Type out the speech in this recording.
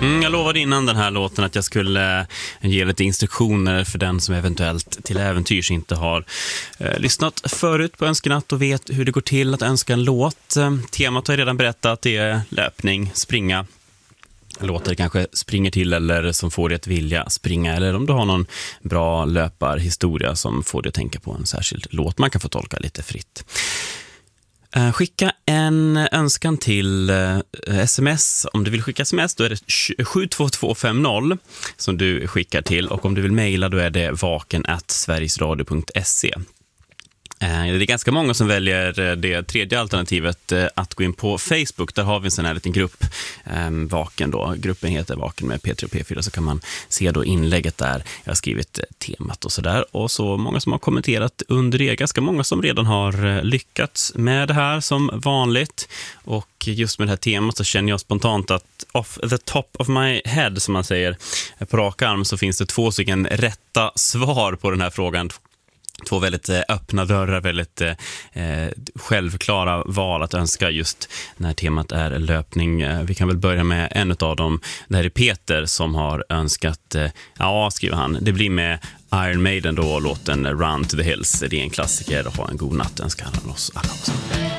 Jag lovade innan den här låten att jag skulle ge lite instruktioner för den som eventuellt till äventyrs inte har lyssnat förut på Önskenatt och vet hur det går till att önska en låt. Temat har jag redan berättat, det är löpning, springa. Låter kanske springer till eller som får dig att vilja springa, eller om du har någon bra löparhistoria som får dig att tänka på en särskild låt. Man kan få tolka lite fritt. Skicka en önskan till sms. Om du vill skicka sms då är det 72250 som du skickar till, och om du vill mejla då är det vaken@sverigesradio.se. Det är ganska många som väljer det tredje alternativet, att gå in på Facebook. Där har vi en sån här liten grupp, Vaken då. Gruppen heter Vaken med P3 och P4, så kan man se då inlägget där. Jag har skrivit temat och sådär. Och så många som har kommenterat under det. Ganska många som redan har lyckats med det här som vanligt. Och just med det här temat så känner jag spontant att off the top of my head, som man säger på rak arm, så finns det 2 stycken rätta svar på den här frågan. 2 väldigt öppna dörrar, väldigt självklara val att önska just när temat är löpning. Vi kan väl börja med en av dem. Det här är Peter som har önskat, skriver han, det blir med Iron Maiden då, låten Run to the Hills. Det är en klassiker, och ha en god natt önskar han oss alla också.